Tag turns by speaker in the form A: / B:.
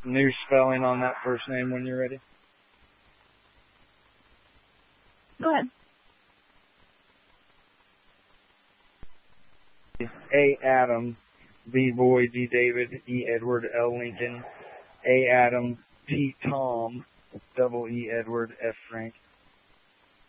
A: new spelling on that first name when you're ready.
B: Go ahead.
A: A. Adam, B. Boy, D. David, E. Edward, L. Lincoln, A. Adam, T. Tom, double E. Edward, F. Frank.